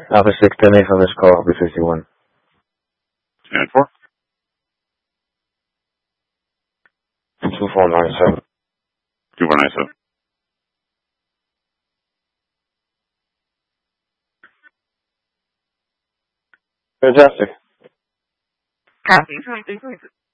Alpha 6, 10 8 on this call, Alpha 61. 10-4. 2497. 2497. Fantastic. Copy.